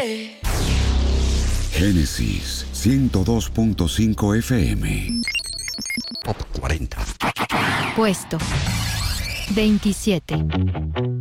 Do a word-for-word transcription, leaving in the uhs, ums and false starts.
Génesis ciento dos punto cinco F M. Top cuarenta. Puesto veintisiete.